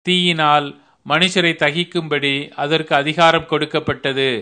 தீயினால் மனுஷரை தகிக்கும்படி அதற்கு அதிகாரம் கொடுக்கப்பட்டது.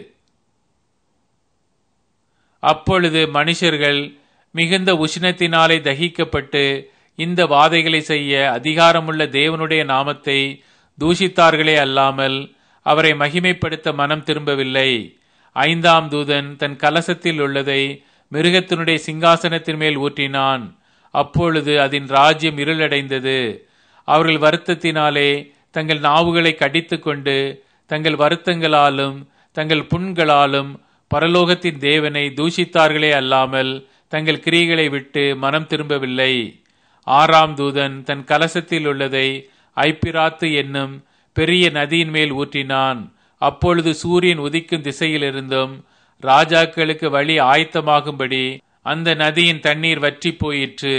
அப்பொழுது மனுஷர்கள் மிகுந்த உஷ்ணத்தினாலே தகிக்கப்பட்டு இந்த வாதைகளை செய்ய அதிகாரமுள்ள தேவனுடைய நாமத்தை தூஷித்தார்களே அல்லாமல் அவரை மகிமைப்படுத்த மனம் திரும்பவில்லை. ஐந்தாம் தூதன் தன் கலசத்தில் உள்ளதை மிருகத்தினுடைய சிங்காசனத்தின் மேல் ஊற்றினான். அப்பொழுது அதன் ராஜ்யம் இருளடைந்தது. அவர்கள் வருத்தத்தினாலே தங்கள் நாவுகளை கடித்து கொண்டு தங்கள் வருத்தங்களாலும் தங்கள் புண்களாலும் பரலோகத்தின் தேவனை தூஷித்தார்களே அல்லாமல் தங்கள் கிரியைகளை விட்டு மனம் திரும்பவில்லை. ஆறாம் தூதன் தன் கலசத்தில் உள்ளதை ஐப்பிராத்து என்னும் பெரிய நதியின் மேல் ஊற்றினான். அப்பொழுது சூரியன் உதிக்கும் திசையிலிருந்தும் ராஜாக்களுக்கு வழி ஆயத்தமாகும்படி அந்த நதியின் தண்ணீர் வற்றி போயிற்று.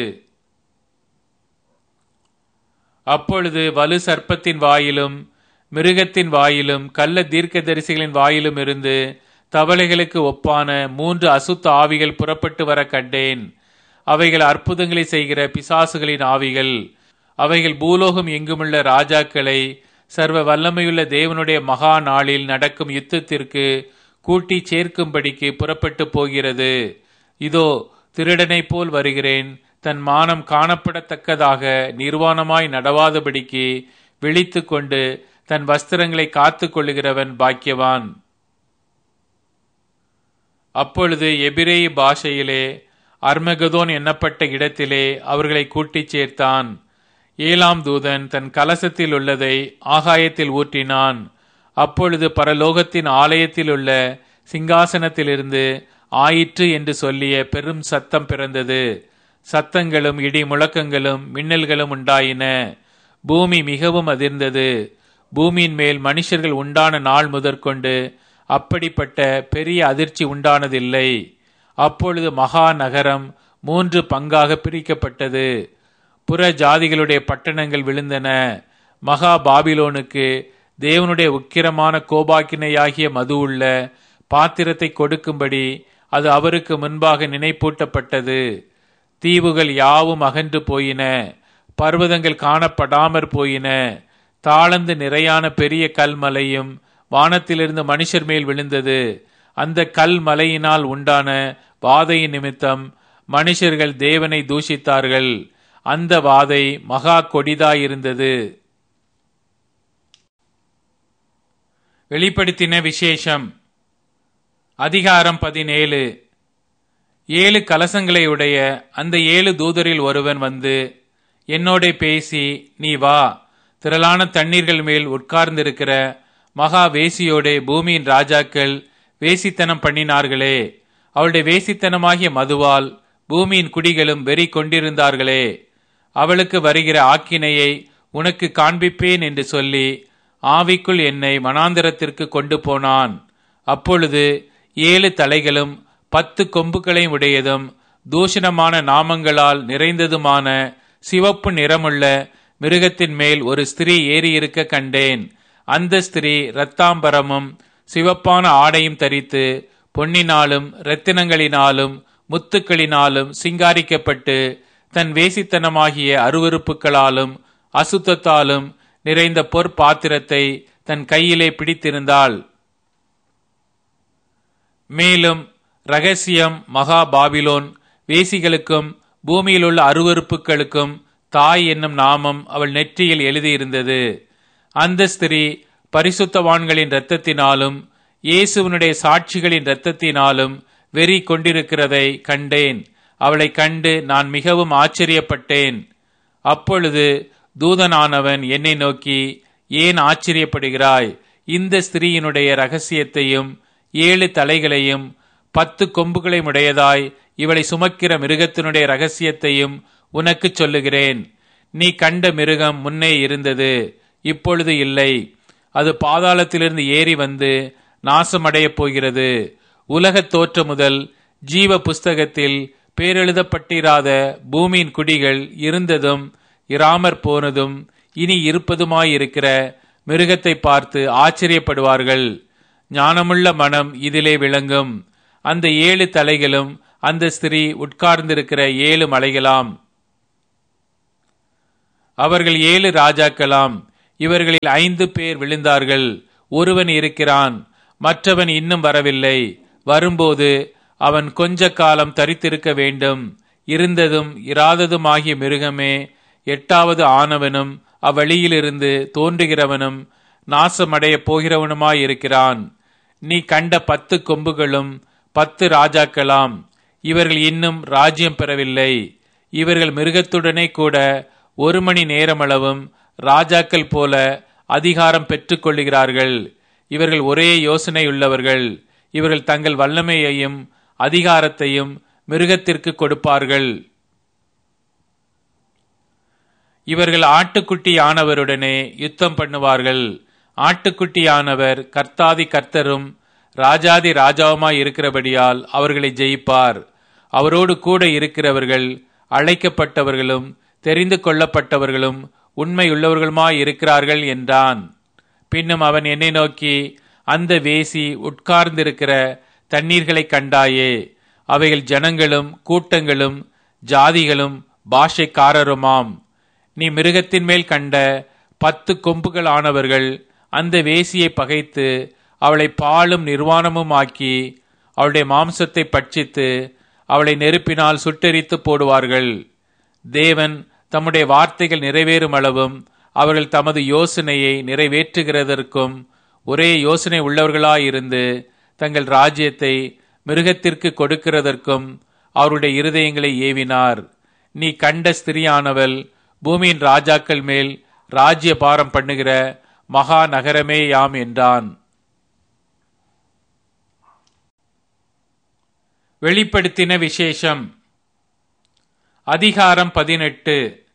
அப்பொழுது வலு சர்ப்பத்தின் வாயிலும் மிருகத்தின் வாயிலும் கள்ள தீர்க்கதரிசிகளின் வாயிலும் இருந்து தவளைகளுக்கு ஒப்பான 3 அசுத்த ஆவிகள் புறப்பட்டு வர கண்டேன். அவைகள் அற்புதங்களை செய்கிற பிசாசுகளின் ஆவிகள். அவைகள் பூலோகம் எங்குமுள்ள ராஜாக்களை சர்வ வல்லமையுள்ள தேவனுடைய மகா நாளில் நடக்கும் யுத்தத்திற்கு கூட்டி சேர்க்கும்படிக்கு புறப்பட்டு போகிறது. இதோ திருடனைப் போல் வருகிறேன். தன் மானம் காணப்படத்தக்கதாக நிர்வாணமாய் நடவாதபடிக்கு விழித்து கொண்டு தன் வஸ்திரங்களை காத்து கொள்ளுகிறவன் பாக்கியவான். அப்பொழுது எபிரேய பாஷையிலே அர்மகதோன் எண்ணப்பட்ட இடத்திலே அவர்களை கூட்டிச் சேர்த்தான். ஏழாம் தூதன் தன் கலசத்தில் உள்ளதை ஆகாயத்தில் ஊற்றினான். அப்பொழுது பரலோகத்தின் ஆலயத்தில் உள்ள சிங்காசனத்திலிருந்து ஆயிற்று என்று சொல்லிய பெரும் சத்தம் பிறந்தது. சத்தங்களும் இடி முழக்கங்களும் மின்னல்களும் உண்டாயின. பூமி மிகவும் அதிர்ந்தது. பூமியின் மேல் மனுஷர்கள் உண்டான நாள் முதற்கொண்டு அப்படிப்பட்ட பெரிய அதிர்ச்சி உண்டானதில்லை. அப்பொழுது மகா நகரம் 3 பங்காக பிரிக்கப்பட்டது. புற ஜாதிகளுடைய பட்டணங்கள் விழுந்தன. மகா பாபிலோனுக்கு தேவனுடைய உக்கிரமான கோபாக்கினையாகிய மது உள்ள பாத்திரத்தை கொடுக்கும்படி அது அவருக்கு முன்பாக நினைப்பூட்டப்பட்டது. தீவுகள் யாவும் அகன்று போயின. பர்வதங்கள் காணப்படாமற் போயின. தாளந்து நிறையான பெரிய கல்மலையும் வானத்திலிருந்து மனுஷர் மேல் விழுந்தது. அந்த கல் மலையினால் உண்டான வாதையின் நிமித்தம் மனுஷர்கள் தேவனை தூஷித்தார்கள். அந்த வாதை மகா கொடிதாயிருந்தது. வெளிப்படுத்தின விசேஷம் அதிகாரம் 17. 7 கலசங்களை உடைய அந்த 7 தூதரில் ஒருவன் வந்து என்னோட பேசி, நீ வா, திரளான தண்ணீர்கள் மேல் உட்கார்ந்திருக்கிற மகா வேசியோடே பூமியின் ராஜாக்கள் வேசித்தனம் பண்ணினார்களே, அவளுடைய வேசித்தனமாகிய மதுவால் பூமியின் குடிகளும் வெறி கொண்டிருந்தார்களே, அவளுக்கு வருகிற ஆக்கினையை உனக்கு காண்பிப்பேன் என்று சொல்லி ஆவிக்குள் என்னை வனாந்தரத்திற்கு கொண்டு போனான். அப்பொழுது 7 தலைகளும் 10 கொம்புகளையும் உடையதும் தூஷணமான நாமங்களால் நிறைந்ததுமான சிவப்பு நிறமுள்ள மிருகத்தின் மேல் ஒரு ஸ்திரீ ஏறியிருக்க கண்டேன். அந்த ஸ்திரீ இரத்தாம்பரமும் சிவப்பான ஆடையும் தரித்து பொன்னினாலும் இரத்தினங்களினாலும் முத்துக்களினாலும் சிங்காரிக்கப்பட்டு தன் வேசித்தனமாகிய அருவருப்புகளாலும் அசுத்தத்தாலும் நிறைந்த பொற்பாத்திரத்தை தன் கையிலே பிடித்திருந்தாள். மேலும் இரகசியம் மகா பாபிலோன் வேசிகளுக்கும் பூமியிலுள்ள அருவருப்புகளுக்கும் தாய் என்னும் நாமம் அவள் நெற்றியில் எழுதியிருந்தது. அந்த ஸ்திரீ பரிசுத்தவான்களின் இரத்தத்தினாலும் இயேசுவினுடைய சாட்சிகளின் இரத்தத்தினாலும் வெறி கொண்டிருக்கிறதை கண்டேன். அவளை கண்டு நான் மிகவும் ஆச்சரியப்பட்டேன். அப்பொழுது தூதனானவன் என்னை நோக்கி, ஏன் ஆச்சரியப்படுகிறாய்? இந்த ஸ்திரீயினுடைய இரகசியத்தையும் 7 தலைகளையும் 10 கொம்புகளையும் உடையதாய் இவளை சுமக்கிற மிருகத்தினுடைய இரகசியத்தையும் உனக்கு சொல்லுகிறேன். நீ கண்ட மிருகம் முன்னே இருந்தது, இப்பொழுது இல்லை. அது பாதாளத்திலிருந்து ஏறி வந்து நாசமடையப் போகிறது. உலகத் தோற்றம் முதல் ஜீவ புஸ்தகத்தில் பேரெழுதப்பட்டிராத பூமியின் குடிகள் இருந்ததும் இராமற் போனதும் இனி இருப்பதுமாயிருக்கிற மிருகத்தை பார்த்து ஆச்சரியப்படுவார்கள். ஞானமுள்ள மனம் இதிலே விளங்கும். அந்த 7 தலைகளும் அந்த ஸ்திரீ உட்கார்ந்திருக்கிற 7 மலைகளாம். அவர்கள் 7 ராஜாக்களாம். இவர்களில் 5 பேர் விழுந்தார்கள். ஒருவன் இருக்கிறான், மற்றவன் இன்னும் வரவில்லை. வரும்போது அவன் கொஞ்ச காலம் தரித்திருக்க வேண்டும். இருந்ததும் இராததுமாகிய மிருகமே 8வது ஆனவனும் அவ்வழியிலிருந்து தோன்றுகிறவனும் நாசமடைய போகிறவனுமாயிருக்கிறான். நீ கண்ட 10 கொம்புகளும் 10 ராஜாக்களாம். இவர்கள் இன்னும் ராஜ்யம் பெறவில்லை. இவர்கள் மிருகத்துடனே கூட 1 மணி நேரமளவும் ராஜாக்கள் போல அதிகாரம் பெற்றுக் கொள்ளுகிறார்கள். இவர்கள் ஒரே யோசனையுள்ளவர்கள். இவர்கள் தங்கள் வல்லமையையும் அதிகாரத்தையும் மிருகத்திற்கு கொடுப்பார்கள். இவர்கள் ஆட்டுக்குட்டியானவருடனே யுத்தம் பண்ணுவார்கள். ஆட்டுக்குட்டியானவர் கர்த்தாதி கர்த்தரும் ராஜாதி ராஜாவுமாய் இருக்கிறபடியால் அவர்களை ஜெயிப்பார். அவரோடு கூட இருக்கிறவர்கள் அழைக்கப்பட்டவர்களும் தெரிந்து கொள்ளப்பட்டவர்களும் உண்மையுள்ளவர்களுமாய் இருக்கிறார்கள் என்றான். பின்னும் அவன் என்னை நோக்கி, அந்த வேசி உட்கார்ந்திருக்கிற தண்ணீர்களை கண்டாயே? அவைகள் ஜனங்களும் கூட்டங்களும் ஜாதிகளும் பாஷைக்காரருமாம். நீ மிருகத்தின் மேல் கண்ட 10 கொம்புகள் ஆனவர்கள் அந்த வேசியை பகைத்து அவளை பாழும் நிர்வாணமும் ஆக்கி அவளுடைய மாம்சத்தை பட்சித்து அவளை நெருப்பினால் சுட்டெரித்து போடுவார்கள். தேவன் தம்முடைய வார்த்தைகள் நிறைவேறும் அளவும் அவர்கள் தமது யோசனையை நிறைவேற்றுகிறதற்கும் ஒரே யோசனை உள்ளவர்களாயிருந்து தங்கள் ராஜ்யத்தை மிருகத்திற்கு கொடுக்கிறதற்கும் அவருடைய இருதயங்களை ஏவினார். நீ கண்ட ஸ்திரியானவள் பூமியின் ராஜாக்கள் மேல் ராஜ்ய பாரம் பண்ணுகிற மகா நகரமே யாம் என்றான். வெளிப்படுத்தின விசேஷம் அதிகாரம் 18.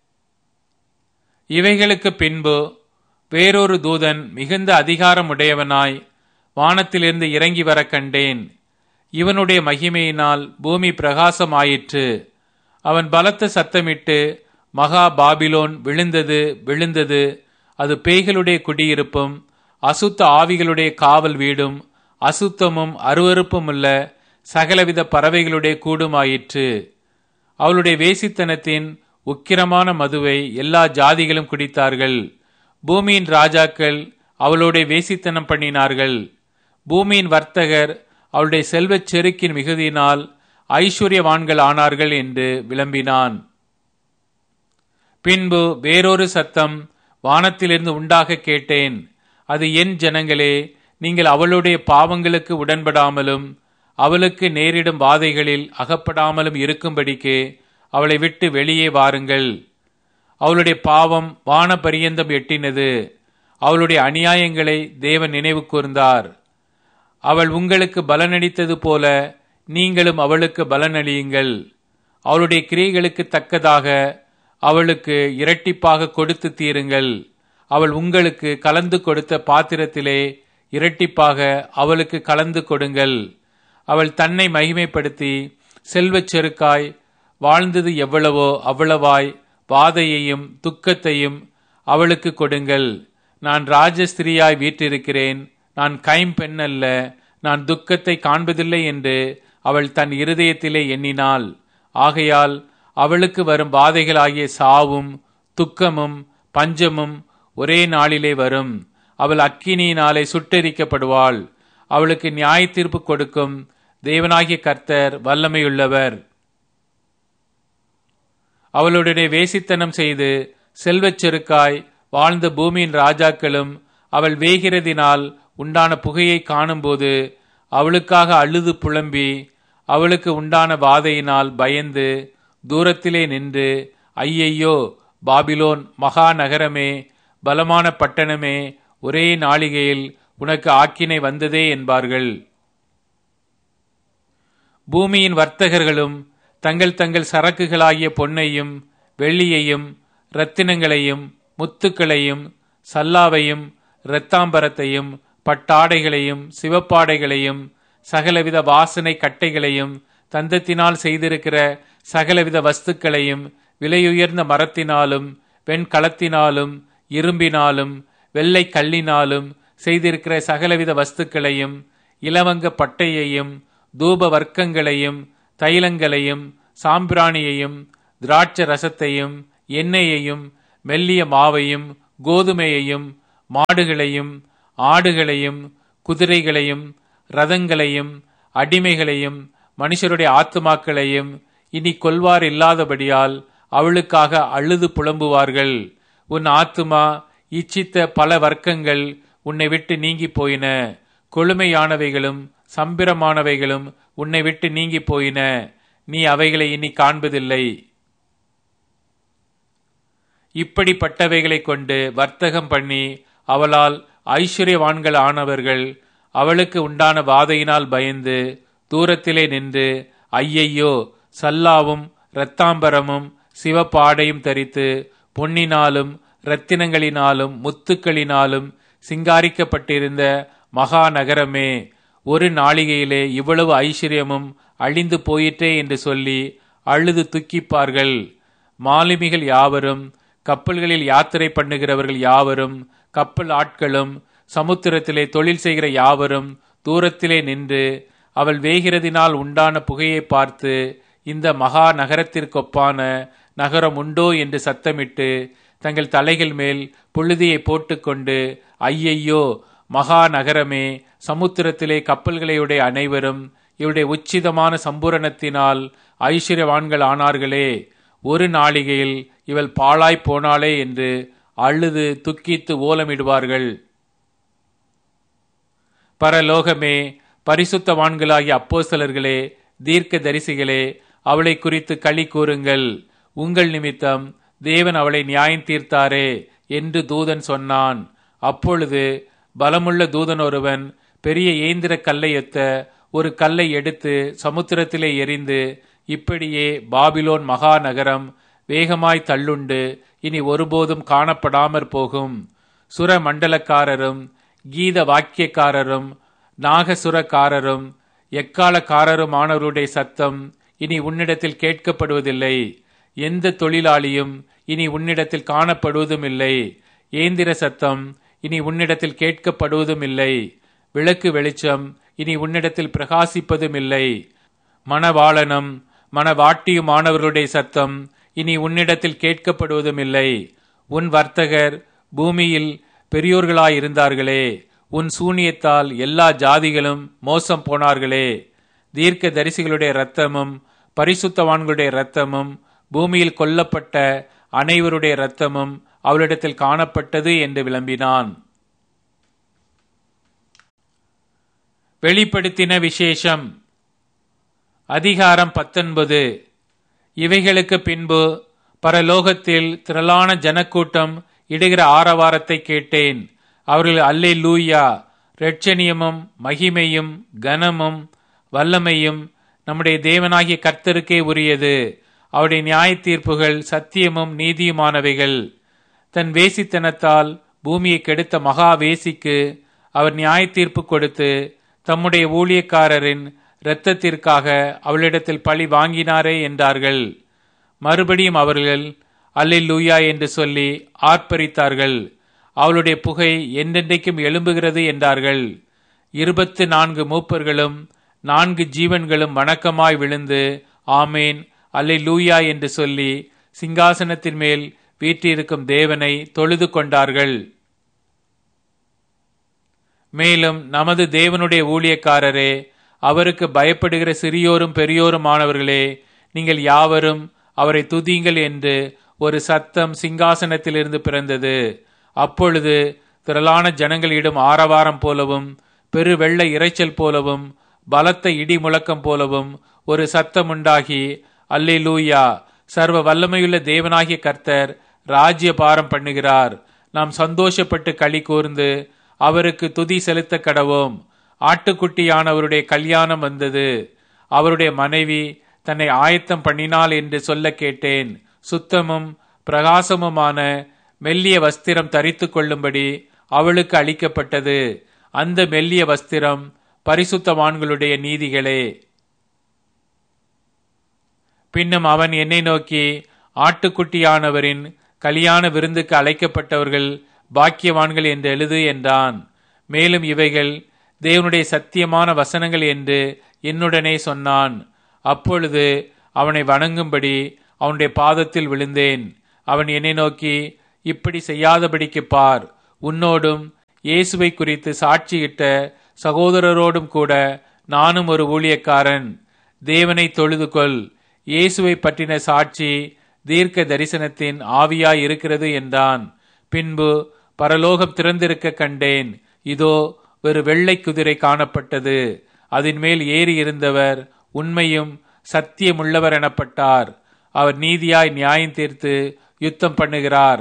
இவைகளுக்கு பின்பு வேறொரு தூதன் மிகுந்த அதிகாரம் உடையவனாய் வானத்திலிருந்து இறங்கி வர கண்டேன். இவனுடைய மகிமையினால் பூமி பிரகாசமாயிற்று. அவன் பலத்த சத்தமிட்டு, மகா பாபிலோன் விழுந்தது விழுந்தது, அது பேய்களுடைய குடியிருப்பும் அசுத்த ஆவிகளுடைய காவல் வீடும் அசுத்தமும் அருவருப்புமுள்ள சகலவித பறவைகளுடைய கூடுமாயிற்று. அவளுடைய வேசித்தனத்தின் உக்கிரமான மதுவை எல்லா ஜாதிகளும் குடித்தார்கள். பூமியின் ராஜாக்கள் அவளுடைய வேசித்தனம் பண்ணினார்கள். பூமியின் வர்த்தகர் அவளுடைய செல்வச் செருக்கின் மிகுதியினால் ஐஸ்வர்யவான்கள் ஆனார்கள் என்று விளம்பினான். பின்பு வேறொரு சத்தம் வானத்திலிருந்து உண்டாக கேட்டேன். அது, என் ஜனங்களே, நீங்கள் அவளுடைய பாவங்களுக்கு உடன்படாமலும் அவளுக்கு நேரிடும் வாதைகளில் அகப்படாமலும் இருக்கும்படிக்கு அவளை விட்டு வெளியே வாருங்கள். அவளுடைய பாவம் வான பரியந்தம் எட்டினது. அவளுடைய அநியாயங்களை தேவன் நினைவு கூர்ந்தார். அவள் உங்களுக்கு பலனளித்தது போல நீங்களும் அவளுக்கு பலனளியுங்கள். அவளுடைய கிரியைகளுக்கு தக்கதாக அவளுக்கு இரட்டிப்பாக கொடுத்து தீருங்கள். அவள் உங்களுக்கு கலந்து கொடுத்த பாத்திரத்திலே இரட்டிப்பாக அவளுக்கு கலந்து கொடுங்கள். அவள் தன்னை மகிமைப்படுத்தி செல்வச் செருக்காய் வாழ்ந்தது எவ்வளவோ அவ்வளவாய் வாதையையும் துக்கத்தையும் அவளுக்கு கொடுங்கள். நான் ராஜஸ்திரியாய் வீற்றிருக்கிறேன், நான் கைம்பெண் அல்ல, நான் துக்கத்தை காண்பதில்லை என்று அவள் தன் இருதயத்திலே எண்ணினாள். ஆகையால் அவளுக்கு வரும் வாதைகளாகிய சாவும் துக்கமும் பஞ்சமும் ஒரே நாளிலே வரும். அவள் அக்கினியினாலே சுட்டெரிக்கப்படுவாள். அவளுக்கு நியாய தீர்ப்பு கொடுக்கும் தேவனாகிய கர்த்தர் வல்லமையுள்ளவர். அவளுடைய வேசித்தனம் செய்து செல்வச் செருக்காய் வாழ்ந்த பூமியின் ராஜாக்களும் அவள் வேகிறதினால் உண்டான புகையை காணும்போது அவளுக்காக அழுது புலம்பி அவளுக்கு உண்டான வாதையினால் பயந்து தூரத்திலே நின்று, ஐயையோ, பாபிலோன் மகா நகரமே, பலமான பட்டணமே, ஒரே நாளிகையில் உனக்கு ஆக்கினை வந்ததே என்பார்கள். பூமியின் வர்த்தகர்களும் தங்கள் தங்கள் சரக்குகளாகிய பொன்னையும் வெள்ளியையும் இரத்தினங்களையும் முத்துக்களையும் சல்லாவையும் இரத்தாம்பரத்தையும் பட்டாடைகளையும் சிவப்பாடைகளையும் சகலவித வாசனை கட்டைகளையும் தந்தத்தினால் செய்திருக்கிற சகலவித வஸ்துக்களையும் விலையுயர்ந்த மரத்தினாலும் வெண்கலத்தினாலும் இரும்பினாலும் வெள்ளை கல்லினாலும் செய்திருக்கிற சகலவித வஸ்துக்களையும் இலவங்க பட்டையையும் தூப வர்க்கங்களையும் தைலங்களையும் சாம்பிராணியையும் திராட்ச ரசத்தையும் எண்ணெயையும் மெல்லிய மாவையும் கோதுமையையும் மாடுகளையும் ஆடுகளையும் குதிரைகளையும் ரதங்களையும் அடிமைகளையும் மனுஷருடைய ஆத்துமாக்களையும் இனி கொல்வார் இல்லாதபடியால் அவளுக்காக அழுது புலம்புவார்கள். உன் ஆத்துமா இச்சித்த பல வர்க்கங்கள் உன்னை விட்டு நீங்கி போயின. கொழுமையானவைகளும் சம்பிரமானவைகளும் உன்னை விட்டு நீங்கி போயின. நீ அவைகளை இனி காண்பதில்லை. இப்படிப்பட்டவைகளை கொண்டு வர்த்தகம் பண்ணி அவளால் ஐஸ்வர்யவான்கள் ஆனவர்கள் அவளுக்கு உண்டான வாதையினால் பயந்து தூரத்திலே நின்று, ஐயையோ, சல்லாவும் இரத்தாம்பரமும் சிவப்பாடையும் தரித்து பொன்னினாலும் இரத்தினங்களினாலும் முத்துக்களினாலும் சிங்காரிக்கப்பட்டிருந்த மகா நகரமே, ஒரு நாளிகையிலே இவ்வளவு ஐஸ்வர்யமும் அழிந்து போயிற்றே என்று சொல்லி அழுது துக்கிப்பார்கள். மாலுமிகள் யாவரும், கப்பல்களில் யாத்திரை பண்ணுகிறவர்கள் யாவரும், கப்பல் ஆட்களும், சமுத்திரத்திலே தொழில் செய்கிற யாவரும் தூரத்திலே நின்று அவள் வேகிறதினால் உண்டான புகையை பார்த்து, இந்த மகா நகரத்திற்கொப்பான நகரம் உண்டோ என்று சத்தமிட்டு தங்கள் தலைகள் மேல் புழுதியை போட்டுக்கொண்டு, ஐயையோ, மகா நகரமே, சமுத்திரத்திலே கப்பல்களையுடைய அனைவரும் இவருடைய உச்சிதமான சம்பூரணத்தினால் ஐஸ்வர்யவான்கள் ஆனார்களே, ஒரு நாளிகையில் இவள் பாழாய் போனாளே என்று அழுது துக்கித்து ஓலமிடுவார்கள். பரலோகமே, பரிசுத்தவான்களாகிய அப்போஸ்தலர்களே, தீர்க்க தரிசிகளே, அவளை குறித்து களி கூறுங்கள். உங்கள் நிமித்தம் தேவன் அவளை நியாயம் தீர்த்தாரே என்று தூதன் சொன்னான். அப்பொழுது பலமுள்ள தூதன் ஒருவன் பெரிய ஏந்திர கல்லையொத்த ஒரு கல்லை எடுத்து சமுத்திரத்திலே எறிந்து, இப்படியே பாபிலோன் மகா நகரம் வேகமாய் தள்ளுண்டு இனி ஒருபோதும் காணப்படாமற் போகும். சுர மண்டலக்காரரும் கீத வாக்கியக்காரரும் நாகசுரக்காரரும் எக்காலக்காரருமானவருடைய சத்தம் இனி உன்னிடத்தில் கேட்கப்படுவதில்லை. எந்த தொழிலாளியும் இனி உன்னிடத்தில் காணப்படுவதும் இல்லை. ஏந்திர சத்தம் இனி உன்னிடத்தில் கேட்கப்படுவதும் இல்லை. விளக்கு வெளிச்சம் இனி உன்னிடத்தில் பிரகாசிப்பதும் இல்லை. மணவாளனும் மணவாட்டியுமானவர்களுடைய சத்தம் இனி உன்னிடத்தில் கேட்கப்படுவதும் இல்லை. உன் வர்த்தகர் பூமியில் பெரியோர்களாயிருந்தார்களே, உன் சூனியத்தால் எல்லா ஜாதிகளும் மோசம் போனார்களே. தீர்க்க தரிசிகளுடைய இரத்தமும் பரிசுத்தவான்களுடைய இரத்தமும் பூமியில் கொல்லப்பட்ட அனைவருடைய இரத்தமும் அவளிடத்தில் காணப்பட்டது என்று விளம்பினான். வெளிப்படுத்தின விசேஷம். அதிகாரம் 19. இவைகளுக்கு பின்பு பரலோகத்தில் திரளான ஜனக்கூட்டம் இடுகிற ஆரவாரத்தை கேட்டேன். அவர்கள் அல்லேலூயா, இரட்சணியமும் மகிமையும் கனமும் வல்லமையும் நம்முடைய தேவனாகிய கர்த்தருக்கே உரியது. அவருடைய நியாய தீர்ப்புகள் சத்தியமும் நீதியுமானவைகள். தன் வேசித்தனத்தால் பூமியை கெடுத்த மகா வேசிக்கு அவர் நியாய தீர்ப்பு கொடுத்து தம்முடைய ஊழியக்காரரின் இரத்தத்திற்காக அவளிடத்தில் பழி வாங்கினாரே என்றார்கள். மறுபடியும் அவர்கள் அல்லேலூயா என்று சொல்லி ஆர்ப்பரித்தார்கள். அவளுடைய புகை என்றென்றைக்கும் எழும்புகிறது என்றார்கள். 24 மூப்பர்களும் 4 ஜீவன்களும் வணக்கமாய் விழுந்து ஆமேன் அல்லேலூயா என்று சொல்லி சிங்காசனத்தின் மேல் வீற்றிருக்கும் தேவனை தொழுது கொண்டார்கள். மேலும் நமது தேவனுடைய ஊழியக்காரரே, அவருக்கு பயப்படுகிற சிறியோரும் பெரியோருமானவர்களே, நீங்கள் யாவரும் அவரை துதியுங்கள் என்று ஒரு சத்தம் சிங்காசனத்திலிருந்து பிறந்தது. அப்பொழுது திரளான ஜனங்களிடம் ஆரவாரம் போலவும் பெரு வெள்ள இரைச்சல் போலவும் பலத்த இடி முழக்கம் போலவும் ஒரு சத்தம் உண்டாகி, அல்லேலூயா, சர்வ வல்லமையுள்ள தேவனாகிய கர்த்தர் ராஜ்ய பாரம் பண்ணுகிறார். நாம் சந்தோஷப்பட்டு களி கூர்ந்து அவருக்கு துதி செலுத்த கடவோம். ஆட்டுக்குட்டியானவருடைய கல்யாணம் வந்தது. அவருடைய மனைவி தன்னை ஆயத்தம் பண்ணினாள் என்று சொல்ல கேட்டேன். சுத்தமும் பிரகாசமுமான மெல்லிய வஸ்திரம் தரித்து கொள்ளும்படி அவளுக்கு அளிக்கப்பட்டது. அந்த மெல்லிய வஸ்திரம் பரிசுத்தவான்களுடைய நீதிகளே. பின்னும் அவன் என்னை நோக்கி, ஆட்டுக்குட்டியானவரின் கல்யாண விருந்துக்கு அழைக்கப்பட்டவர்கள் பாக்கியவான்கள் என்று எழுது என்றான். மேலும் இவைகள் தேவனுடைய சத்தியமான வசனங்கள் என்று என்னுடனே சொன்னான். அப்பொழுது அவனை வணங்கும்படி அவனுடைய பாதத்தில் விழுந்தேன். அவன் என்னை நோக்கி, இப்படி செய்யாதபடிக்கு பார். உன்னோடும் இயேசுவை குறித்து சாட்சியிட்ட சகோதரரோடும் கூட நானும் ஒரு ஊழியக்காரன். தேவனை தொழுது கொள். இயேசுவை பற்றின சாட்சி தீர்க்க தரிசனத்தின் ஆவியாய் இருக்கிறது என்றான். பின்பு பரலோகம் திறந்திருக்க கண்டேன். இதோ ஒரு வெள்ளை குதிரை காணப்பட்டது. அதன் மேல் ஏறி இருந்தவர் உண்மையும் சத்தியமுள்ளவர் எனப்பட்டார். அவர் நீதியாய் நியாயம் தீர்த்து யுத்தம் பண்ணுகிறார்.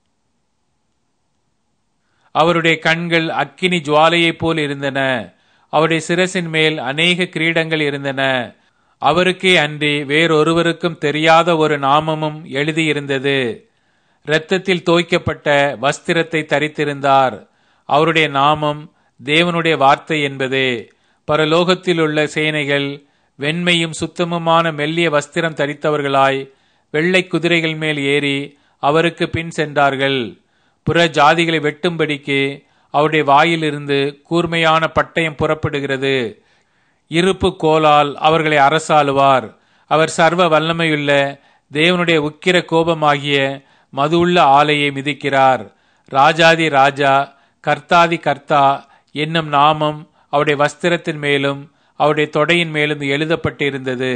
அவருடைய கண்கள் அக்கினி ஜுவாலையைப் போல் இருந்தன. அவருடைய சிரசின் மேல் அநேக கிரீடங்கள் இருந்தன. அவருக்கே அன்றி வேறொருவருக்கும் தெரியாத ஒரு நாமமும் எழுதியிருந்தது. இரத்தத்தில் தோய்க்கப்பட்ட வஸ்திரத்தை தரித்திருந்தார். அவருடைய நாமம் தேவனுடைய வார்த்தை என்பதே. பரலோகத்தில் உள்ள சேனைகள் வெண்மையும் சுத்தமுமான மெல்லிய வஸ்திரம் தரித்தவர்களாய் வெள்ளை குதிரைகள் மேல் ஏறி அவருக்கு பின் சென்றார்கள். புற ஜாதிகளை வெட்டும்படிக்கு அவருடைய வாயிலிருந்து கூர்மையான பட்டயம் புறப்படுகிறது. இருப்பு கோலால் அவர்களை அரசாளுவார். அவர் சர்வ வல்லமையுள்ள தேவனுடைய உக்கிர கோபமாகிய மதுவுள்ள ஆலையை மிதிக்கிறார். ராஜாதி ராஜா கர்த்தாதி கர்த்தா என்னும் நாமம் அவருடைய வஸ்திரத்தின் மேலும் அவருடைய தொடையின் மேலும் எழுதப்பட்டிருந்தது.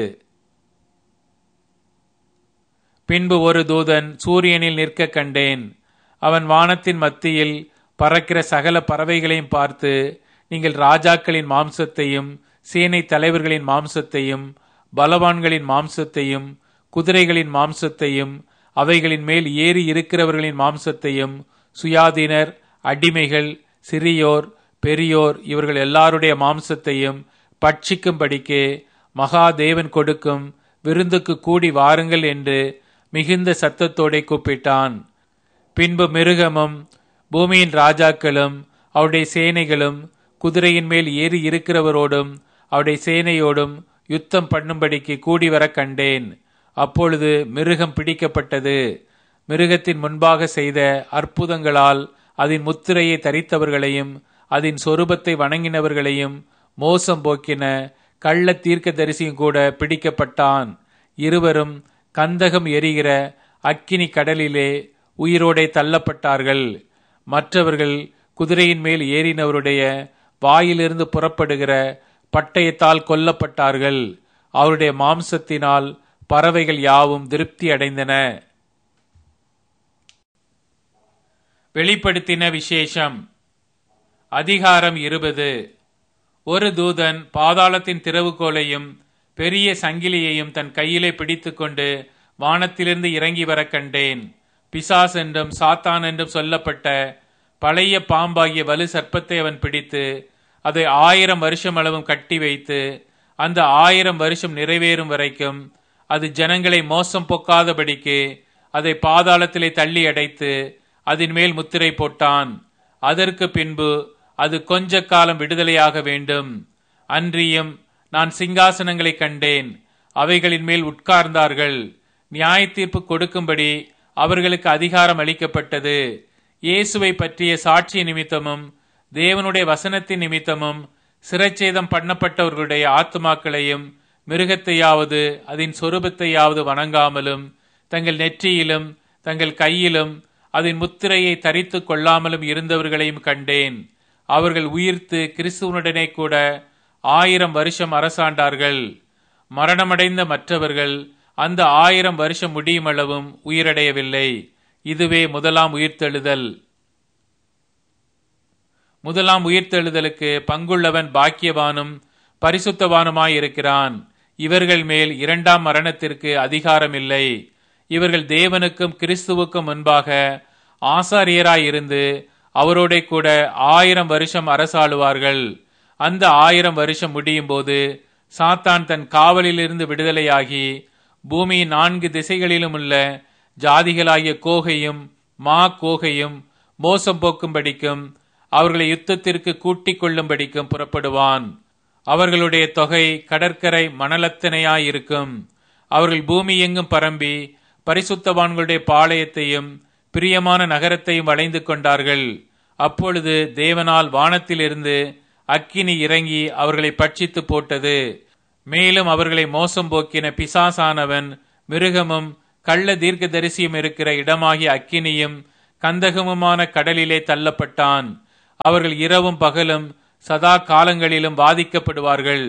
பின்பு ஒரு தூதன் சூரியனில் நிற்க கண்டேன். அவன் வானத்தின் மத்தியில் பறக்கிற சகல பறவைகளையும் பார்த்து, நீங்கள் ராஜாக்களின் மாம்சத்தையும் சேனை தலைவர்களின் மாம்சத்தையும் பலவான்களின் மாம்சத்தையும் குதிரைகளின் மாம்சத்தையும் அவைகளின் மேல் ஏறி இருக்கிறவர்களின் மாம்சத்தையும் சுயாதீனர், அடிமைகள், சிறியோர், பெரியோர் இவர்கள் எல்லாருடைய மாம்சத்தையும் பட்சிக்கும்படிக்கு மகாதேவன் கொடுக்கும் விருந்துக்கு கூடி வாருங்கள் என்று மிகுந்த சத்தத்தோടെ கூப்பிட்டான். பின்பு மிருகமும் பூமியின் ராஜாக்களும் அவருடைய சேனைகளும் குதிரையின் மேல் ஏறி இருக்கிறவரோடும் அவருடைய சேனையோடும் யுத்தம் பண்ணும்படிக்கு கூடி வர கண்டேன். அப்பொழுது மிருகம் பிடிக்கப்பட்டது. மிருகத்தின் முன்பாக செய்த அற்புதங்களால் அதன் முத்திரையை தரித்தவர்களையும் அதன் சொரூபத்தை வணங்கினவர்களையும் மோசம் போக்கின கள்ள தீர்க்கதரிசியும் கூட பிடிக்கப்பட்டான். இருவரும் கந்தகம் எரிகிற அக்கினி கடலிலே உயிரோடே தள்ளப்பட்டார்கள். மற்றவர்கள் குதிரையின் மேல் ஏறினவருடைய வாயிலிருந்து புறப்படுகிற பட்டயத்தால் கொல்லப்பட்டார்கள். அவருடைய மாம்சத்தினால் பறவைகள் யாவும் திருப்தி அடைந்தன. வெளிப்படுத்தின விசேஷம். அதிகாரம் 20. ஒரு தூதன் பாதாளத்தின் திறவுகோலையும் பெரிய சங்கிலியையும் தன் கையிலே பிடித்துக்கொண்டு வானத்திலிருந்து இறங்கி வர கண்டேன். பிசாஸ் என்றும் சாத்தான் என்றும் சொல்லப்பட்ட பழைய பாம்பாகிய வலு சர்ப்பத்தை அவன் பிடித்து அதை 1000 வருஷம் அளவும் கட்டி வைத்து அந்த 1000 வருஷம் நிறைவேறும் வரைக்கும் அது ஜனங்களை மோசம் போக்காதபடிக்கு அதை பாதாளத்திலே தள்ளி அடைத்து அதன் மேல் முத்திரை போட்டான். அதற்கு பின்பு அது கொஞ்ச காலம் விடுதலையாக வேண்டும். அன்றியும் நான் சிங்காசனங்களை கண்டேன். அவைகளின் மேல் உட்கார்ந்தார்கள். நியாய தீர்ப்பு கொடுக்கும்படி அவர்களுக்கு அதிகாரம் அளிக்கப்பட்டது. இயேசுவை பற்றிய சாட்சி நிமித்தமும் தேவனுடைய வசனத்தின் நிமித்தமும் சிரச்சேதம் பண்ணப்பட்டவர்களுடைய ஆத்துமாக்களையும் மிருகத்தையாவது அதன் சொரூபத்தையாவது வணங்காமலும் தங்கள் நெற்றியிலும் தங்கள் கையிலும் அதன் முத்திரையை தரித்து கொள்ளாமலும் இருந்தவர்களையும் கண்டேன். அவர்கள் உயிர்த்து கிறிஸ்துவனுடனே கூட 1000 வருஷம் அரசாண்டார்கள். மரணமடைந்த மற்றவர்கள் அந்த 1000 வருஷம் முடியும் அளவும் உயிரடையவில்லை. இதுவே முதலாம் உயிர்த்தெழுதல். முதலாம் உயிர்த்தெழுதலுக்கு பங்குள்ளவன் பாக்கியவானும் பரிசுத்தவானுமாயிருக்கிறான். இவர்கள் மேல் இரண்டாம் மரணத்திற்கு அதிகாரம் இல்லை. இவர்கள் தேவனுக்கும் கிறிஸ்துவுக்கும் முன்பாக ஆசாரியராயிருந்து அவரோட கூட 1000 வருஷம் அரசாளுவார்கள். அந்த 1000 வருஷம் முடியும் போது சாத்தான் தன் காவலிலிருந்து விடுதலையாகி பூமியின் 4 திசைகளிலும் உள்ள ஜாதிகளாகிய கோகையும் மா கோகையும் மோசம் போக்கும்படிக்கும் அவர்களை யுத்தத்திற்கு கூட்டிக் கொள்ளும்படிக்கும் புறப்படுவான். அவர்களுடைய தொகை கடற்கரை மணலத்தனையாயிருக்கும். அவர்கள் பூமி எங்கும் பரம்பி பரிசுத்தவான்களுடைய பாளையத்தையும் பிரியமான நகரத்தையும் வளைந்து கொண்டார்கள். அப்பொழுது தேவனால் வானத்திலிருந்து அக்கினி இறங்கி அவர்களை பட்சித்து போட்டது. மேலும் அவர்களை மோசம் போக்கின பிசாசானவன் மிருகமும் கள்ள தீர்க்க தரிசியும் இருக்கிற இடமாகிய அக்கினியும் கந்தகமுமான கடலிலே தள்ளப்பட்டான். அவர்கள் இரவும் பகலும் சதா காலங்களிலும் வாதிக்கப்படுவார்கள்.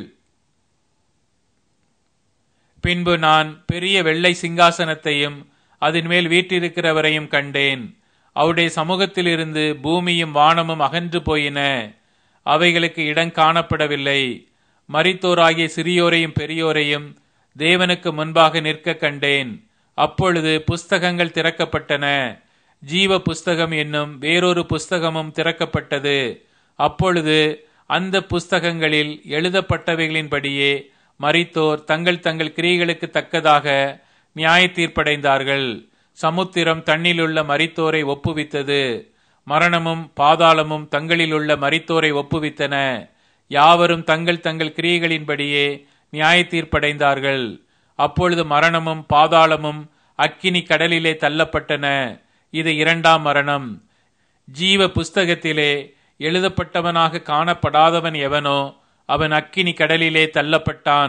பின்பு நான் பெரிய வெள்ளை சிங்காசனத்தையும் அதன் மேல் வீற்றிருக்கிறவரையும் கண்டேன். அவருடைய சமூகத்திலிருந்து பூமியும் வானமும் அகன்று போயின. அவைகளுக்கு இடம் காணப்படவில்லை. மரித்தோராகிய சிறியோரையும் பெரியோரையும் தேவனுக்கு முன்பாக நிற்க கண்டேன். அப்பொழுது புஸ்தகங்கள் திறக்கப்பட்டன. ஜீவ புஸ்தகம் என்னும் வேறொரு புஸ்தகமும் திறக்கப்பட்டது. அப்பொழுது அந்த புஸ்தகங்களில் எழுதப்பட்டவைகளின்படியே மரித்தோர் தங்கள் தங்கள் கிரியைகளுக்கு தக்கதாக நியாய தீர்ப்படைந்தார்கள். சமுத்திரம் தன்னிலுள்ள மரித்தோரை ஒப்புவித்தது. மரணமும் பாதாளமும் தங்களிலுள்ள மரித்தோரை ஒப்புவித்தன. யாவரும் தங்கள் தங்கள் கிரியைகளின்படியே நியாய தீர்ப்படைந்தார்கள். அப்பொழுது மரணமும் பாதாளமும் அக்கினி கடலிலே தள்ளப்பட்டன. இது இரண்டாம் மரணம். ஜீவ புஸ்தகத்திலே எழுதப்பட்டவனாக காணப்படாதவன் எவனோ அவன் அக்கினி கடலிலே தள்ளப்பட்டான்.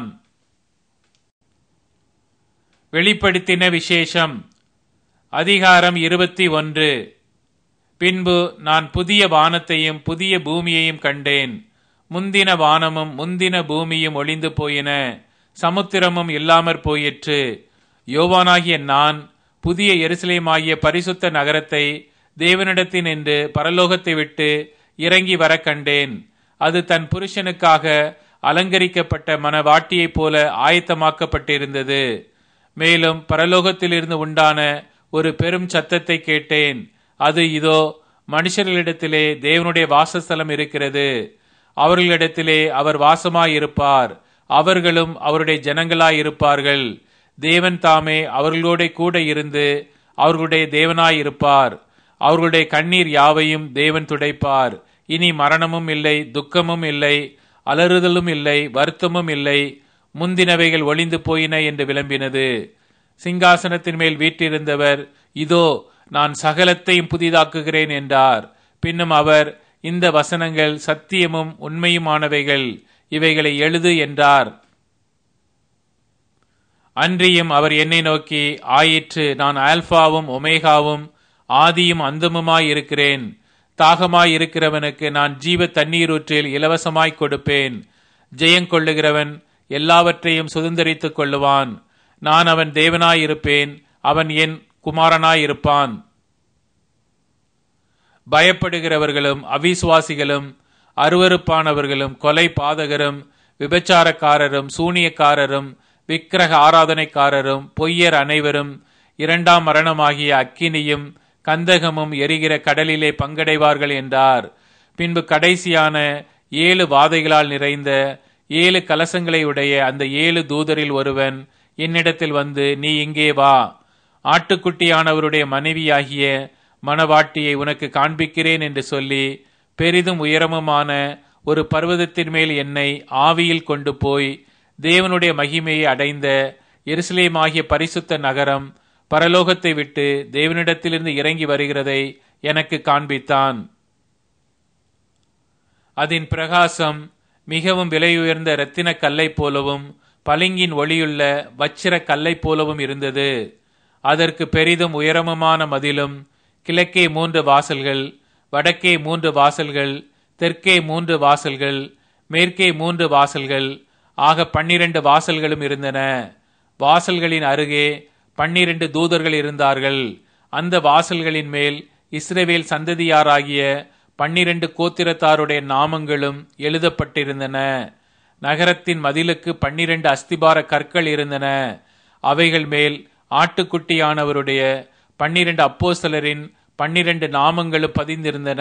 வெளிப்படுத்தின விசேஷம். அதிகாரம் 21. பின்பு நான் புதிய வானத்தையும் புதிய பூமியையும் கண்டேன். முந்தின வானமும் முந்தின பூமியும் ஒளிந்து போயின, சமுத்திரமும் இல்லாமற் போயிற்று. யோவானாகிய நான் புதிய எருசலேமாகிய பரிசுத்த நகரத்தை தேவனிடத்தினின்று பரலோகத்தை விட்டு இறங்கி வர கண்டேன். அது தன் புருஷனுக்காக அலங்கரிக்கப்பட்ட மணவாட்டியைப் போல ஆயத்தமாக்கப்பட்டிருந்தது. மேலும் பரலோகத்திலிருந்து உண்டான ஒரு பெரும் சத்தத்தை கேட்டேன். அது இதோ, மனுஷர்களிடத்திலே தேவனுடைய வாசஸ்தலம் இருக்கிறது. அவர்களிடத்திலே அவர் வாசமாயிருப்பார். அவர்களும் அவருடைய ஜனங்களாயிருப்பார்கள். தேவன் தாமே அவர்களோட கூட இருந்து அவர்களுடைய தேவனாயிருப்பார். அவர்களுடைய கண்ணீர் யாவையும் தேவன் துடைப்பார். இனி மரணமும் இல்லை, துக்கமும் இல்லை, அலறுதலும் இல்லை, வருத்தமும் இல்லை. முந்தினவைகள் ஒளிந்து போயின என்று விளம்பினது. சிங்காசனத்தின் மேல் வீற்றிருந்தவர், இதோ நான் சகலத்தையும் புதிதாக்குகிறேன் என்றார். பின்னும் அவர், இந்த வசனங்கள் சத்தியமும் உண்மையுமானவைகள், இவைகளை எழுது என்றார். அன்றியும் அவர் என்னை நோக்கி, ஆயிற்று, நான் ஆல்பாவும் ஒமேகாவும் ஆதியும் அந்தமுமாயிருக்கிறேன். தாகமாயிருக்கிறவனுக்கு நான் ஜீவ தண்ணீரூற்றில் இலவசமாய் கொடுப்பேன். ஜெயங்கொள்ளுகிறவன் எல்லாவற்றையும் சுதந்தரித்துக் கொள்ளுவான். நான் அவன் தேவனாயிருப்பேன், அவன் என் குமாரனாயிருப்பான். பயப்படுகிறவர்களும் அவிசுவாசிகளும் அருவருப்பானவர்களும் கொலை பாதகரும் விபச்சாரக்காரரும் சூனியக்காரரும் விக்கிரக ஆராதனைக்காரரும் பொய்யர் அனைவரும் இரண்டாம் மரணமாகிய அக்கினியும் கந்தகமும் எரிகிற கடலிலே பங்கடைவார்கள் என்றார். பின்பு கடைசியான 7 வாதைகளால் நிறைந்த 7 கலசங்களை உடைய அந்த 7 தூதரில் ஒருவன் என்னிடத்தில் வந்து, நீ இங்கே வா, ஆட்டுக்குட்டியானவருடைய மனைவியாகிய மணவாட்டியை உனக்கு காண்பிக்கிறேன் என்று சொல்லி பெரிதும் உயரமுமான ஒரு பர்வதத்தின் மேல் என்னை ஆவியில் கொண்டு போய் தேவனுடைய மகிமையை அடைந்த எருசலேமாகிய பரிசுத்த நகரம் பரலோகத்தை விட்டு தேவனிடத்திலிருந்து இறங்கி வருகிறதை எனக்கு காண்பித்தான். அதன் பிரகாசம் மிகவும் விலையுயர்ந்த இரத்தின கல்லை போலவும் பளிங்கின் ஒளியுள்ள வச்சிர கல்லை போலவும் இருந்தது. அதற்கு பெரிதும் உயரமுமான மதிலும், கிழக்கே 3 வாசல்கள், வடக்கே 3 வாசல்கள், தெற்கே 3 வாசல்கள், மேற்கே 3 வாசல்கள் ஆக 12 வாசல்களும் இருந்தன. வாசல்களின் அருகே 12 தூதர்கள் இருந்தார்கள். அந்த வாசல்களின் மேல் இஸ்ரவேல் சந்ததியாராகிய 12 கோத்திரத்தாருடைய நாமங்களும் எழுதப்பட்டிருந்தன. நகரத்தின் மதிலுக்கு 12 அஸ்திபார கற்கள் இருந்தன. அவைகள் மேல் ஆட்டுக்குட்டியானவருடைய 12 அப்போஸ்தலரின் 12 நாமங்களும் பதிந்திருந்தன.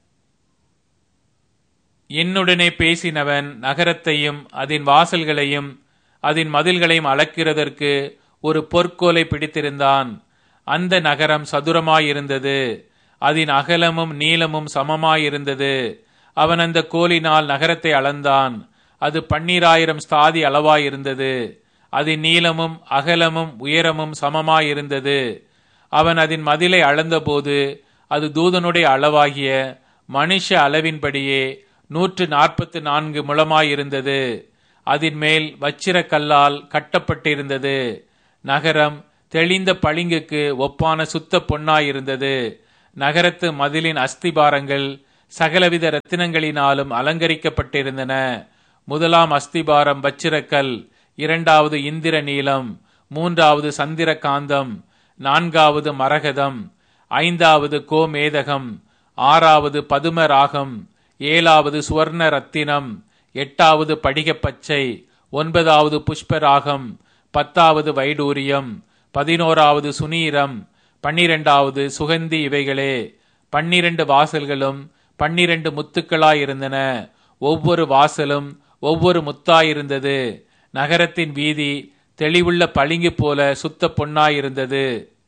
என்னுடனே பேசினவன் நகரத்தையும் அதன் வாசல்களையும் அதன் மதில்களையும் அளக்கிறதற்கு ஒரு பொற்கோலை பிடித்திருந்தான். அந்த நகரம் சதுரமாயிருந்தது. அதன் அகலமும் நீளமும் சமமாயிருந்தது. அவன் அந்த கோலினால் நகரத்தை அளந்தான். அது 12,000 ஸ்தாதி அளவாயிருந்தது. அதன் நீளமும் அகலமும் உயரமும் சமமாயிருந்தது. அவன் அதன் மதிலை அளந்தபோது அது தூதனுடைய அளவாகிய மனுஷ அளவின்படியே 144 முழமாயிருந்தது. அதன் மேல் வச்சிர கல்லால் கட்டப்பட்டிருந்தது. நகரம் தெளிந்த பளிங்குக்கு ஒப்பான சுத்த பொன்னாயிருந்தது. நகரத்து மதிலின் அஸ்திபாரங்கள் சகலவித இரத்தினங்களினாலும் அலங்கரிக்கப்பட்டிருந்தன. முதலாம் அஸ்திபாரம் வச்சிரக்கல், இரண்டாவது இந்திர நீலம், மூன்றாவது சந்திர காந்தம், நான்காவது மரகதம், ஐந்தாவது கோமேதகம், ஆறாவது பதுமராகம், ஏழாவது சுவர்ண ரத்தினம், எட்டாவது படிகப்பச்சை, ஒன்பதாவது புஷ்பராகம், பத்தாவது வைடூரியம், பதினோராவது சுனீரம், 12வது சுகந்தி. இவைகளே 12 வாசல்களும் 12 முத்துக்களாயிருந்தன. ஒவ்வொரு வாசலும் ஒவ்வொரு முத்தாயிருந்தது. நகரத்தின் வீதி தெளிவுள்ள பளிங்கு போல சுத்த பொன்னாயிருந்தது.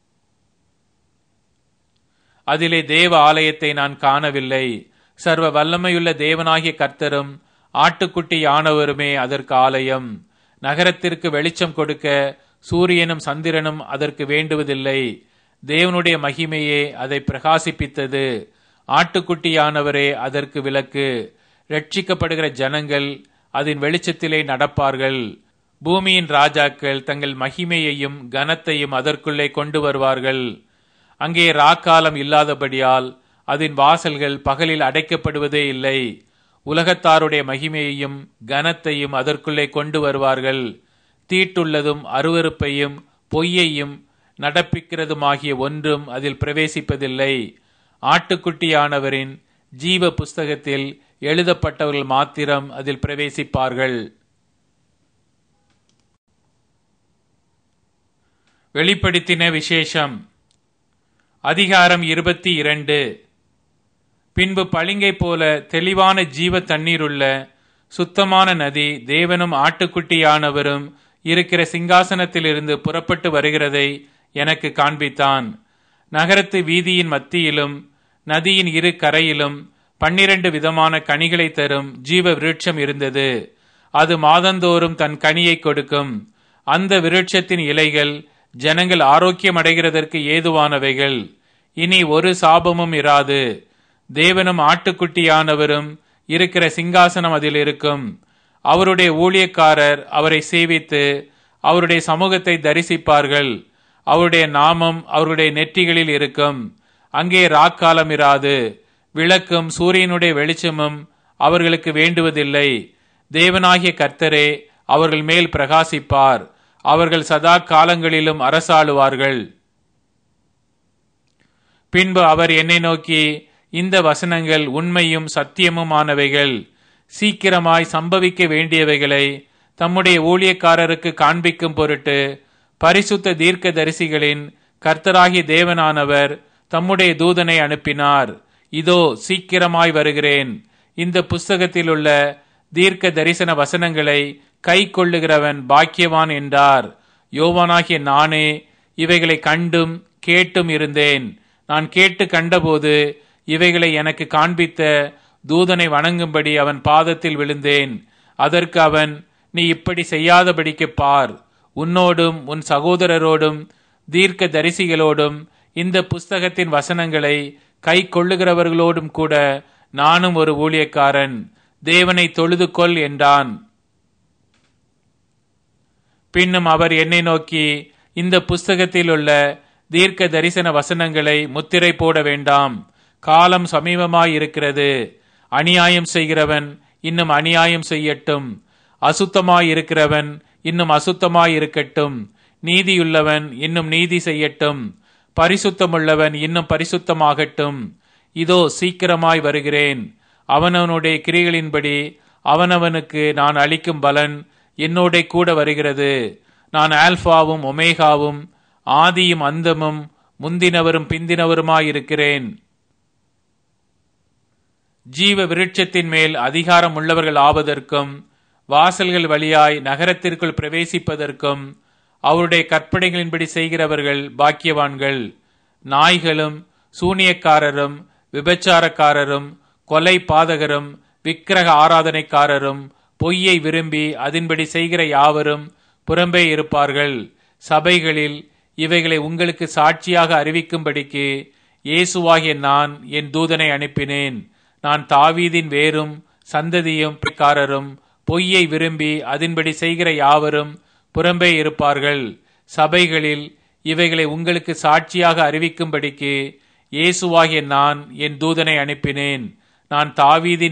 அதிலே தேவ ஆலயத்தை நான் காணவில்லை. சர்வ வல்லமையுள்ள தேவனாகிய கர்த்தரும் ஆட்டுக்குட்டி யானவருமே அதற்கு ஆலயம். நகரத்திற்கு வெளிச்சம் கொடுக்க சூரியனும் சந்திரனும் அதற்கு வேண்டுவதில்லை. தேவனுடைய மகிமையே அதை பிரகாசிப்பித்தது. ஆட்டுக்குட்டியானவரே அதற்கு விளக்கு. ரட்சிக்கப்படுகிற ஜனங்கள் அதன் வெளிச்சத்திலே நடப்பார்கள். பூமியின் ராஜாக்கள் தங்கள் மகிமையையும் கனத்தையும் அதற்குள்ளே கொண்டு வருவார்கள். அங்கே ராக்காலம் இல்லாதபடியால் அதன் வாசல்கள் பகலில் அடைக்கப்படுவதே இல்லை. உலகத்தாருடைய மகிமையையும் கனத்தையும் அதற்குள்ளே கொண்டு வருவார்கள். தீட்டுள்ளதும் அருவருப்பையும் பொய்யையும் நடப்பிக்கிறதுமாகிய ஒன்றும் அதில் பிரவேசிப்பதில்லை. ஆட்டுக்குட்டியானவரின் ஜீவ புஸ்தகத்தில் எழுதப்பட்டவர்கள் மாத்திரம் அதில் பிரவேசிப்பார்கள். வெளிப்படுத்தின விசேஷம். அதிகாரம் 22. பின்பு பளிங்கை போல தெளிவான ஜீவ தண்ணீருள்ள சுத்தமான நதி தேவனும் ஆட்டுக்குட்டியானவரும் இருக்கிற சிங்காசனத்திலிருந்து புறப்பட்டு வருகிறதை எனக்கு காண்பித்தான். நகரத்து வீதியின் மத்தியிலும் நதியின் இரு கரையிலும் 12 விதமான கனிகளை தரும் ஜீவ விருட்சம் இருந்தது. அது மாதந்தோறும் தன் கனியை கொடுக்கும். அந்த விருட்சத்தின் இலைகள் ஜனங்கள் ஆரோக்கியம் அடைகிறதற்கு ஏதுவானவைகள். இனி ஒரு சாபமும் இராது. தேவனும் ஆட்டுக்குட்டியானவரும் இருக்கிற சிங்காசனம் அதில் இருக்கும். அவருடைய ஊழியக்காரர் அவரை சேவித்து அவருடைய சமூகத்தை தரிசிப்பார்கள். அவருடைய நாமம் அவருடைய நெற்றிகளில் இருக்கும். அங்கே ராக்காலம் இராது. விளக்கும் சூரியனுடைய வெளிச்சமும் அவர்களுக்கு வேண்டுவதில்லை. தேவனாகிய கர்த்தரே அவர்கள் மேல் பிரகாசிப்பார். அவர்கள் சதா காலங்களிலும் அரசாளுவார்கள். பின்பு அவர் என்னை நோக்கி, இந்த வசனங்கள் உண்மையும் சத்தியமுமானவைகள். சீக்கிரமாய் சம்பவிக்க வேண்டியவைகளை தம்முடைய ஊழியக்காரருக்கு காண்பிக்கும் பொருட்டு பரிசுத்த தீர்க்க தரிசிகளின் கர்த்தராகிய தேவனானவர் தம்முடைய தூதனை அனுப்பினார். இதோ சீக்கிரமாய் வருகிறேன். இந்த புஸ்தகத்தில் உள்ள தீர்க்க தரிசன வசனங்களை கை கொள்ளுகிறவன் பாக்கியவான் என்றார். யோவானாகிய நானே இவைகளை கண்டும் கேட்டும் இருந்தேன். நான் கேட்டு கண்டபோது இவைகளை எனக்கு காண்பித்த தூதனை வணங்கும்படி அவன் பாதத்தில் விழுந்தேன். அதற்கு அவன், நீ இப்படி செய்யாதபடிக்கு பார், உன்னோடும் உன் சகோதரரோடும் தீர்க்க தரிசிகளோடும் இந்த புஸ்தகத்தின் வசனங்களை கை கொள்ளுகிறவர்களோடும் கூட நானும் ஒரு ஊழியக்காரன். தேவனை தொழுது கொள் என்றான். பின்னும் அவர் என்னை நோக்கி, இந்த புஸ்தகத்தில் உள்ள தீர்க்க தரிசன வசனங்களை முத்திரை போட வேண்டாம். காலம் சமீபமாயிருக்கிறது. அநியாயம் செய்கிறவன் இன்னும் அநியாயம் செய்யட்டும். அசுத்தமாயிருக்கிறவன் இன்னும் அசுத்தமாயிருக்கட்டும். நீதியுள்ளவன் இன்னும் நீதி செய்யட்டும். பரிசுத்தமுள்ளவன் இன்னும் பரிசுத்தமாகட்டும். இதோ சீக்கிரமாய் வருகிறேன். அவனவனுடைய கிரிகளின்படி அவனவனுக்கு நான் அளிக்கும் பலன் என்னோட கூட வருகிறது. நான் ஆல்பாவும் ஒமேகாவும் ஆதியும் அந்தமும் முந்தினவரும் பிந்தினவருமாயிருக்கிறேன். ஜீவ விருட்சத்தின் மேல் அதிகாரம் உள்ளவர்கள் ஆவதற்கும் வாசல்கள் வழியாய் நகரத்திற்குள் பிரவேசிப்பதற்கும் அவருடைய கற்பனைகளின்படி செய்கிறவர்கள் பாக்கியவான்கள். நாய்களும் சூனியக்காரரும் விபச்சாரக்காரரும் கொலை பாதகரும் விக்கிரக ஆராதனைக்காரரும் பொய்யை விரும்பி அதன்படி செய்கிற யாவரும் புறம்பே இருப்பார்கள். சபைகளில் இவைகளை உங்களுக்கு சாட்சியாக அறிவிக்கும்படிக்கு இயேசுவாகிய நான் என் தூதனை அனுப்பினேன். நான் தாவீதின் வேரும் சந்ததியும் காரரும் பொய்யை விரும்பி அதன்படி செய்கிற யாவரும் புறம்பே இருப்பார்கள். சபைகளில் இவைகளை உங்களுக்கு சாட்சியாக அறிவிக்கும்படிக்கு இயேசுவாகிய நான் என் தூதனை அனுப்பினேன். நான் தாவீதின்